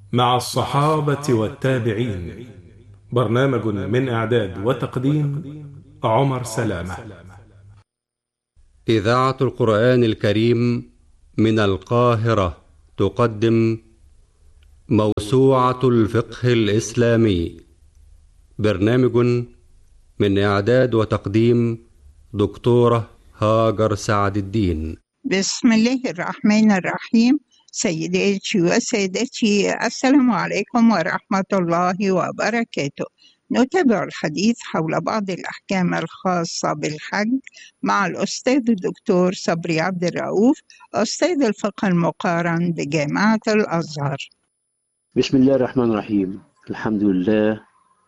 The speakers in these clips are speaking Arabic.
مع الصحابة والتابعين. برنامج من إعداد وتقديم عمر سلامة. إذاعة القرآن الكريم من القاهرة تقدم موسوعة الفقه الإسلامي. برنامج من إعداد وتقديم دكتورة هاجر سعد الدين. بسم الله الرحمن الرحيم. سيداتي وسادتي، السلام عليكم ورحمة الله وبركاته. نتابع الحديث حول بعض الأحكام الخاصة بالحج مع الأستاذ الدكتور صبري عبد الرؤوف، أستاذ الفقه المقارن بجامعة الأزهر. بسم الله الرحمن الرحيم. الحمد لله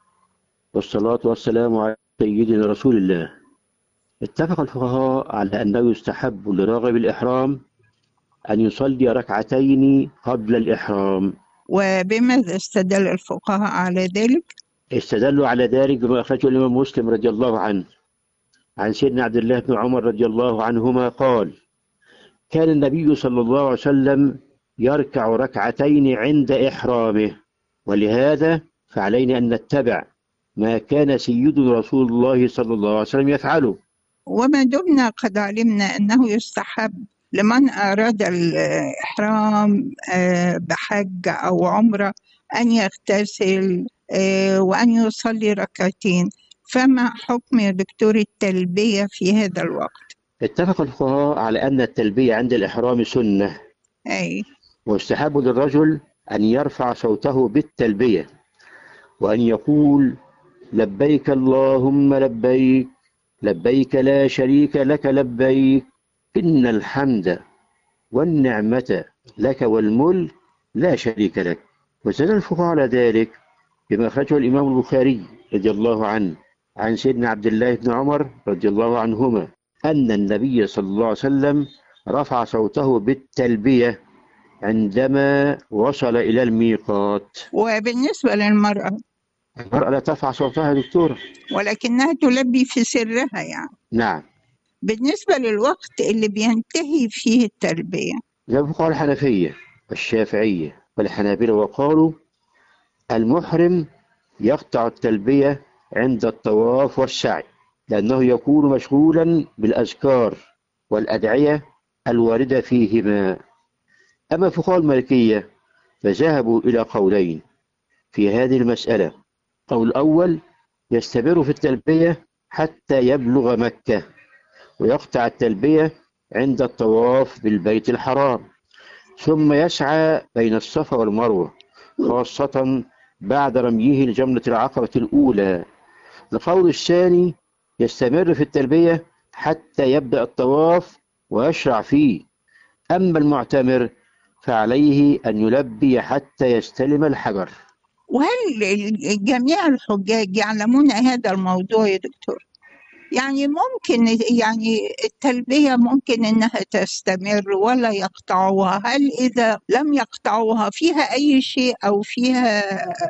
والصلاة والسلام على سيدنا رسول الله. اتفق الفقهاء على أنه يستحب لراغب الإحرام أن يصلي ركعتين قبل الإحرام. وبماذا استدل الفقهاء على ذلك؟ استدلوا على ذلك بما أخرجه الإمام مسلم رضي الله عنه عن سيدنا عبد الله بن عمر رضي الله عنهما قال: كان النبي صلى الله عليه وسلم يركع ركعتين عند إحرامه، ولهذا فعلينا أن نتبع ما كان سيدنا رسول الله صلى الله عليه وسلم يفعله. وما دمنا قد علمنا أنه يستحب لمن أراد الإحرام بحج أو عمرة أن يغتسل وأن يصلي ركعتين، فما حكم يا دكتور التلبية في هذا الوقت؟ اتفق الفقهاء على أن التلبية عند الإحرام سنة، ويستحب للرجل أن يرفع صوته بالتلبية وأن يقول: لبيك اللهم لبيك، لبيك لا شريك لك لبيك، إن الحمد والنعمة لك والملك لا شريك لك. واستدل الفقهاء على ذلك بما أخرجه الإمام البخاري رضي الله عنه عن سيدنا عبد الله بن عمر رضي الله عنهما أن النبي صلى الله عليه وسلم رفع صوته بالتلبية عندما وصل إلى الميقات. وبالنسبة للمرأة؟ المرأة لا ترفع صوتها يا دكتورة، ولكنها تلبي في سرها يعني. نعم. بالنسبة للوقت اللي بينتهي فيه التلبية؟ يبقى الحنفية والشافعية والحنابلة وقالوا: المحرم يقطع التلبية عند الطواف والسعي، لأنه يكون مشغولا بالأذكار والأدعية الواردة فيهما. أما فقهاء المالكية فذهبوا إلى قولين في هذه المسألة. قول الأول: يستمر في التلبية حتى يبلغ مكة، ويقطع التلبية عند الطواف بالبيت الحرام، ثم يسعى بين الصفا والمروة، خاصة بعد رميه لجمرة العقبة الأولى. القول الثاني: يستمر في التلبية حتى يبدأ الطواف ويشرع فيه. أما المعتمر فعليه أن يلبي حتى يستلم الحجر. وهل جميع الحجاج يعلمون هذا الموضوع يا دكتور؟ يعني ممكن التلبية ممكن إنها تستمر ولا يقطعوها؟ هل إذا لم يقطعوها فيها أي شيء أو فيها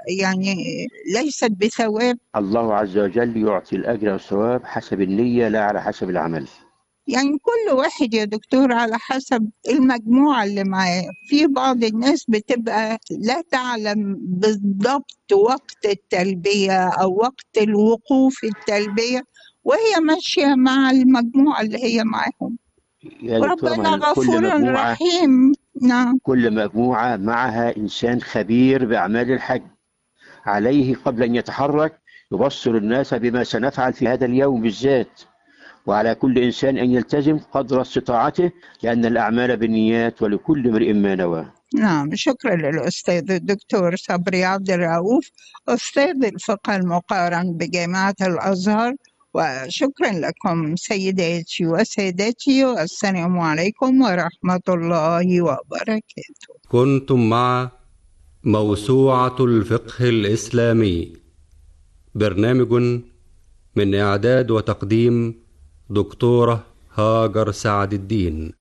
ليست بثواب؟ الله عز وجل يعطي الأجر والثواب حسب النية لا على حسب العمل. يعني كل واحد يا دكتور على حسب المجموعة اللي معاه. في بعض الناس بتبقى لا تعلم بالضبط وقت التلبية أو وقت الوقوف التلبية وهي ماشية مع المجموعة اللي هي معاهم. ربنا غفور رحيم. نعم. كل مجموعة معها إنسان خبير بأعمال الحج، عليه قبل أن يتحرك يبصر الناس بما سنفعل في هذا اليوم بالذات، وعلى كل إنسان أن يلتزم قدر استطاعته، لأن الأعمال بالنيات ولكل امرئ ما نوى. نعم، شكرا للأستاذ الدكتور صبري عبد الرؤوف، أستاذ الفقه المقارن بجامعة الأزهر. وشكرا لكم سيداتي وسادتي، والسلام عليكم ورحمة الله وبركاته. كنتم مع موسوعة الفقه الإسلامي، برنامج من إعداد وتقديم دكتورة هاجر سعد الدين.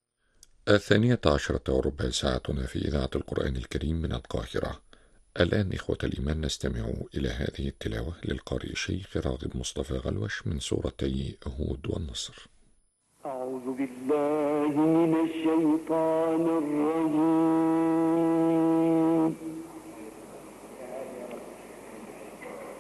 12:15 في إذاعة القرآن الكريم من القاهرة. الآن إخوة الإيمان نستمع إلى هذه التلاوة للقارئ الشيخ راغب مصطفى غلوش من سورتي هود والنصر. أعوذ بالله من الشيطان الرجيم.